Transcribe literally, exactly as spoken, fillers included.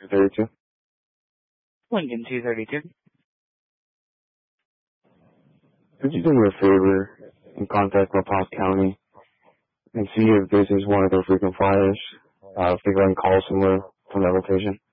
two thirty-two. Lincoln two thirty-two. Could you do me a favor and contact La Paz County and see if this is one of their frequent flyers, uh, if they go and call somewhere from that location?